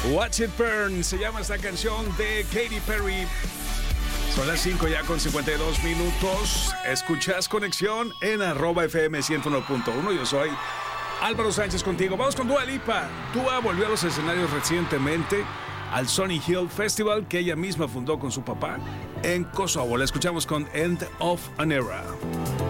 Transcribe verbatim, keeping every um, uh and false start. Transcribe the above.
Watch It Burn se llama esta canción de Katy Perry. Son las cinco ya con cincuenta y dos minutos. Escuchas Conexión en arroba F M ciento uno punto uno. Yo soy Álvaro Sánchez contigo. Vamos con Dua Lipa. Dua volvió a los escenarios recientemente al Sunny Hill Festival que ella misma fundó con su papá en Kosovo. La escuchamos con End of an Era.